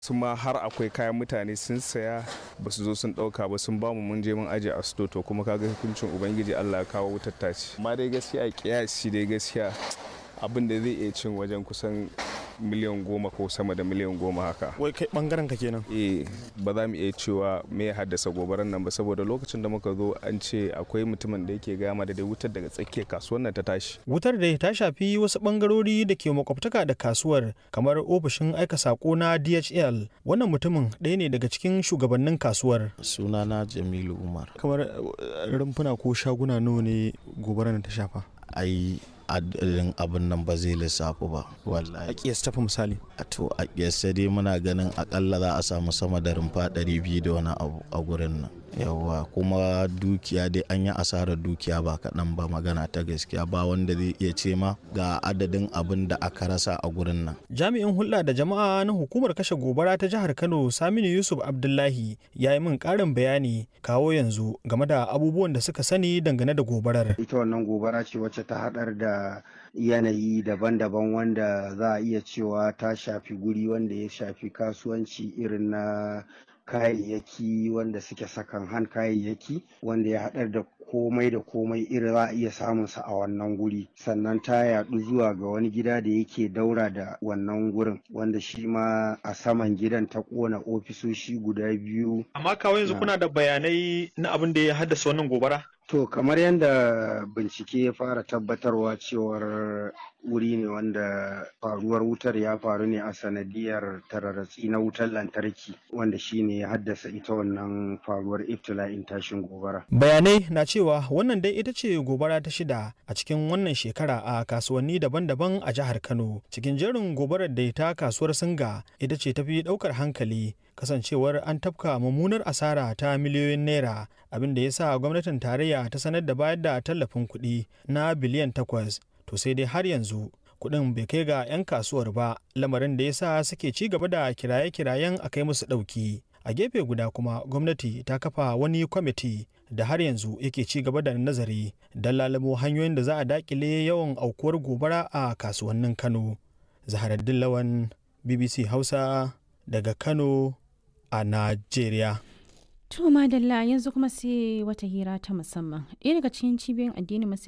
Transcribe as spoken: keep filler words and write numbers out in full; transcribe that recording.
su ma har akwai kayan mutane sun saya ba su zo sun ɗauka ba sun bamu mun je mun aje a sto to kuma kaga hukuncin ubangiji Allah ya kawo wutar taci. Amma dai gaskiya kiyasi dai gaskiya abin da zai iya cin wajen kusan miliyan goma ko sama da miliyan goma haka. Wai kai bangaren ka kenan? Eh, ba za mu iya cewa me ya haddasa gobarar nan ba saboda lokacin da muka zo an ce akwai mutumin da yake gama da dai wutar daga tsakiyar kasuwar nan ta tashi. Wutar da ta shafi wasu bangarori da ke makwabtaka da kasuwar kamar ofishin aika sako na D H L. Wannan mutumin ɗaya ne daga cikin shugabannin kasuwar. Sunana Jamilu Umar. Kamar rumfuna ko shaguna nawa ne gobarar ta shafa? Ai adadin abin nan ba zai lissafu ba wallahi. A kiyasta fa misali. A to a kiyasta dai muna ganin akalla za a samu sama da rumfa ɗari biyu da wani abu a gurin nan. Yawwa kuma dukiya dai an yi asarar dukiya ba kaɗan ba, magana ta gaskiya ba wanda zai iya ce ma ga adadin abin da aka rasa a gurin nan. Jami'in hulɗa da jama'a na hukumar kashe gobara ta jihar Kano Saminu Yusuf Abdullahi ya yi min ƙarin bayani kawo yanzu game da abubuwan da suka sani dangane da gobarar. Ita wannan gobara ce wacce ta haɗar da yanayi daban-daban wanda za a iya cewa ta shafi guri wanda ya shafi kasuwanci irin na kayayyaki wanda suke sakan han kayayyaki wanda ya haɗar da komai da komai irin za a iya samun sa a wannan guri, sannan ta yaɗu zuwa ga wani gida da yake daura da wannan gurin wanda shi ma a saman gidan ta ƙona ofisoshi guda biyu. Amma kawo yanzu kuna da bayanai na abin da ya haddasa wannan gobara? To kamar yadda bincike ya fara tabbatarwa cewar wuri ne wanda faruwar wutar ya faru ne a sanadiyar tararatsi na wutar lantarki wanda shi ne ya haddasa ita wannan faruwar ibtila'in tashin gobara. Bayanai na cewa wannan dai ita ce gobara ta shida a cikin wannan shekara a kasuwanni daban-daban a jihar Kano. Cikin jerin gobarar da ta kasuwar Singa ita ce tafi ɗaukar hankali kasancewar an tafka mummunar asara ta miliyoyin naira, abin da ya sa gwamnatin tarayya ta sanar da bayar da tallafin kuɗi na biliyan takwas. To sai dai har yanzu kuɗin bai kai ga 'yan kasuwar ba, lamarin da ya sa suke ci gaba da kiraye-kirayen a kai musu ɗauki. A gefe guda kuma gwamnati ta kafa wani kwamiti da har yanzu yake ci gaba da nazari don lalamo hanyoyin da za a dakile yawan aukuwar gobara a kasuwannin Kano. Zaharaddin Lawan, B B C Hausa daga Kano a Najeriya. To madalla yanzu kuma sai wata hira ta musamman. Ɗaya daga cikin cibiyoyin addinin